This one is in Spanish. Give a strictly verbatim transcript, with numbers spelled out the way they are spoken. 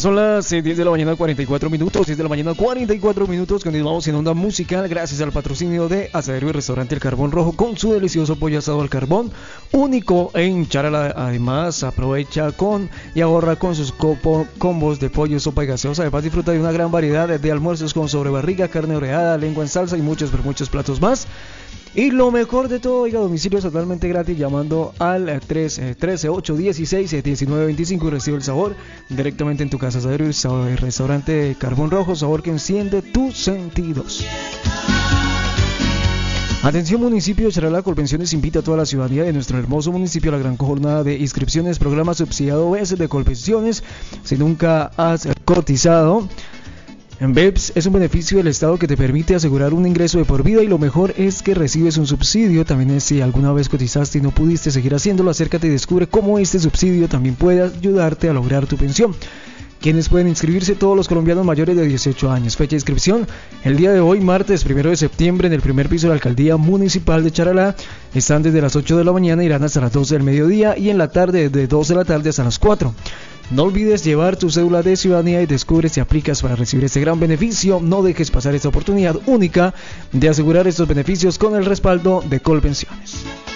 Son las eh, diez de la mañana, cuarenta y cuatro minutos. diez de la mañana, cuarenta y cuatro minutos. Continuamos en Onda Musical gracias al patrocinio de Asadero y Restaurante El Carbón Rojo con su delicioso pollo asado al carbón, único en Charalá. Además, aprovecha con y ahorra con sus copo, combos de pollo, sopa y gaseosa. Además, disfruta de una gran variedad de almuerzos con sobrebarriga, carne oreada, lengua en salsa y muchos, pero muchos platos más. Y lo mejor de todo, oiga, domicilio es totalmente gratis llamando al tres trece ocho dieciséis diecinueve veinticinco y recibe el sabor directamente en tu casa. Asadero y Restaurante Carbón Rojo, sabor que enciende tus sentidos. Atención municipio de Charalá, Colpensiones invita a toda la ciudadanía de nuestro hermoso municipio a la gran jornada de inscripciones, programa subsidiado B E S de Colpensiones. Si nunca has cotizado, en B E P S es un beneficio del Estado que te permite asegurar un ingreso de por vida y lo mejor es que recibes un subsidio. También es, si alguna vez cotizaste y no pudiste seguir haciéndolo, acércate y descubre cómo este subsidio también puede ayudarte a lograr tu pensión. ¿Quiénes pueden inscribirse? Todos los colombianos mayores de dieciocho años. Fecha de inscripción: el día de hoy, martes primero de septiembre, en el primer piso de la Alcaldía Municipal de Charalá. Están desde las ocho de la mañana, irán hasta las doce del mediodía y en la tarde desde dos de la tarde hasta las cuatro. No olvides llevar tu cédula de ciudadanía y descubre si aplicas para recibir este gran beneficio. No dejes pasar esta oportunidad única de asegurar estos beneficios con el respaldo de Colpensiones.